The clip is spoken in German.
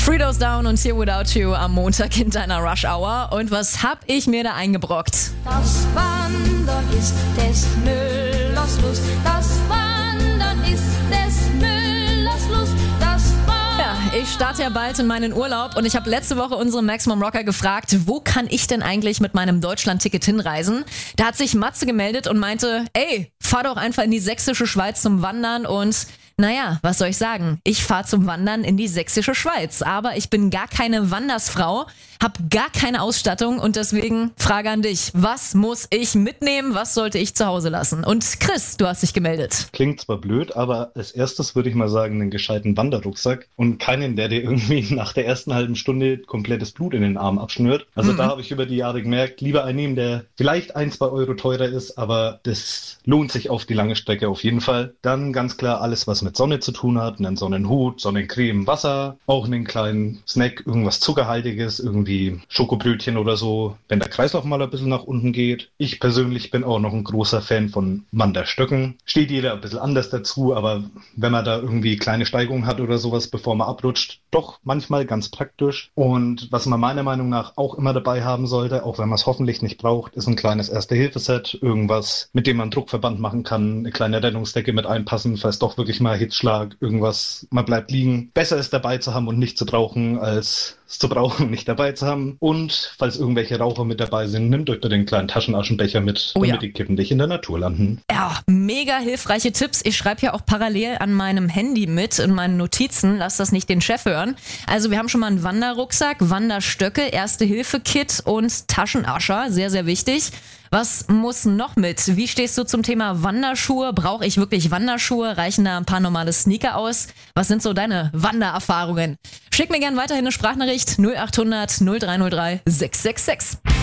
Fritos Down und Here Without You am Montag in deiner Rush Hour. Und was hab ich mir da eingebrockt? Das Wandern ist des Müllers Lust. Das Wandern ist des Müllers Lust. Das Ja, ich starte ja bald in meinen Urlaub und ich habe letzte Woche unsere Maximum Rocker gefragt, wo kann ich denn eigentlich mit meinem Deutschland-Ticket hinreisen? Da hat sich Matze gemeldet und meinte, ey, fahr doch einfach in die sächsische Schweiz zum Wandern und naja, was soll ich sagen? Ich fahre zum Wandern in die sächsische Schweiz, aber ich bin gar keine Wandersfrau, hab gar keine Ausstattung und deswegen Frage an dich, was muss ich mitnehmen, was sollte ich zu Hause lassen? Und Chris, du hast dich gemeldet. Klingt zwar blöd, aber als erstes würde ich mal sagen, einen gescheiten Wanderrucksack und keinen, der dir irgendwie nach der ersten halben Stunde komplettes Blut in den Arm abschnürt. Also da habe ich über die Jahre gemerkt, lieber einen nehmen, der vielleicht 1-2 Euro teurer ist, aber das lohnt sich auf die lange Strecke auf jeden Fall. Dann ganz klar alles, was mit Sonne zu tun hat, einen Sonnenhut, Sonnencreme, Wasser, auch einen kleinen Snack, irgendwas Zuckerhaltiges, irgendwie Schokobrötchen oder so, wenn der Kreislauf mal ein bisschen nach unten geht. Ich persönlich bin auch noch ein großer Fan von Wanderstöcken. Steht jeder ein bisschen anders dazu, aber wenn man da irgendwie kleine Steigungen hat oder sowas, bevor man abrutscht, doch manchmal ganz praktisch. Und was man meiner Meinung nach auch immer dabei haben sollte, auch wenn man es hoffentlich nicht braucht, ist ein kleines Erste-Hilfe-Set, irgendwas, mit dem man Druckverband machen kann, eine kleine Rettungsdecke mit einpassen, falls doch wirklich mal Hitzschlag, irgendwas, man bleibt liegen. Besser ist dabei zu haben und nicht zu brauchen, als es zu brauchen und nicht dabei zu haben. Und falls irgendwelche Raucher mit dabei sind, nimmt euch da den kleinen Taschenaschenbecher mit, damit die Kippen nicht in der Natur landen. Ja, mega hilfreiche Tipps. Ich schreibe ja auch parallel an meinem Handy mit in meinen Notizen. Lass das nicht den Chef hören. Also wir haben schon mal einen Wanderrucksack, Wanderstöcke, Erste-Hilfe-Kit und Taschenascher. Sehr, sehr wichtig. Was muss noch mit? Wie stehst du zum Thema Wanderschuhe? Brauche ich wirklich Wanderschuhe? Reichen da ein paar normale Sneaker aus? Was sind so deine Wandererfahrungen? Schick mir gerne weiterhin eine Sprachnachricht 0800 0303 666.